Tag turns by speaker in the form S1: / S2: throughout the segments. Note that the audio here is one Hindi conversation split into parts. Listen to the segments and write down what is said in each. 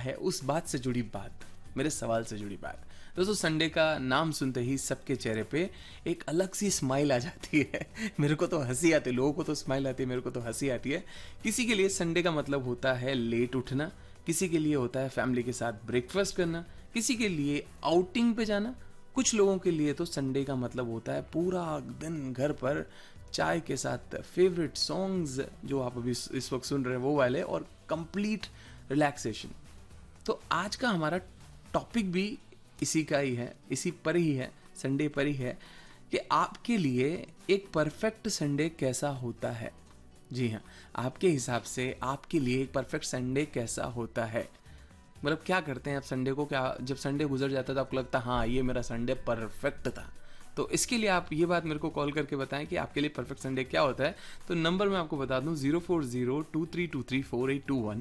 S1: है उस बात से जुड़ी बात, मेरे सवाल से जुड़ी बात। दोस्तों, संडे का नाम सुनते ही सबके चेहरे पे एक अलग सी स्माइल आ जाती है। मेरे को तो हंसी आती है, लोगों को तो स्माइल आती है, मेरे को तो हंसी आती है। किसी के लिए संडे का मतलब होता है लेट उठना, किसी के लिए होता है फैमिली के साथ ब्रेकफास्ट करना, किसी के लिए आउटिंग पे जाना, कुछ लोगों के लिए तो संडे का मतलब होता है पूरा दिन घर पर चाय के साथ फेवरेट सॉन्ग्स जो आप अभी इस वक्त सुन रहे हैं वो वाले, और कंप्लीट रिलैक्सेशन। तो आज का हमारा टॉपिक भी इसी का ही है, इसी पर ही है, संडे पर ही है कि आपके लिए एक परफेक्ट संडे कैसा होता है। जी हाँ, आपके हिसाब से आपके लिए एक परफेक्ट संडे कैसा होता है। मतलब क्या करते हैं आप संडे को, क्या जब संडे गुजर जाता है तो आपको लगता है हाँ ये मेरा संडे परफेक्ट था। तो इसके लिए आप ये बात मेरे को कॉल करके बताएं कि आपके लिए परफेक्ट संडे क्या होता है। तो नंबर मैं आपको बता दूं 0402323021,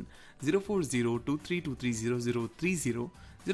S1: 040232300030,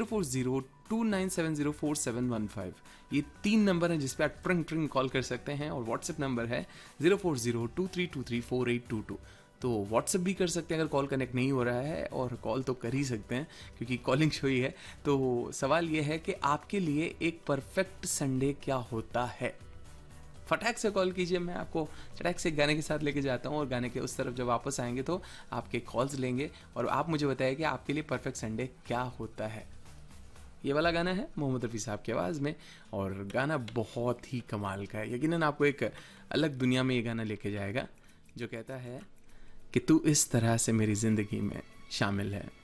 S1: 040297047115। ये 3 नंबर हैं जिस पे आप ट्रिंग ट्रिंग कॉल कर सकते हैं, और व्हाट्सएप नंबर है 040232348222। तो व्हाट्सएप भी कर सकते हैं अगर कॉल कनेक्ट नहीं हो रहा है, और कॉल तो कर ही सकते हैं क्योंकि कॉलिंग शो ही है। तो सवाल ये है कि आपके लिए एक परफेक्ट संडे क्या होता है। फटाक से कॉल कीजिए, मैं आपको चटाक से गाने के साथ लेके जाता हूँ, और गाने के उस तरफ जब वापस आएंगे तो आपके कॉल्स लेंगे और आप मुझे बताइए कि आपके लिए परफेक्ट संडे क्या होता है। ये वाला गाना है मोहम्मद रफ़ी साहब की आवाज़ में, और गाना बहुत ही कमाल का है। यकीनन आपको एक अलग दुनिया में ये गाना लेके जाएगा, जो कहता है कि तू इस तरह से मेरी ज़िंदगी में शामिल है।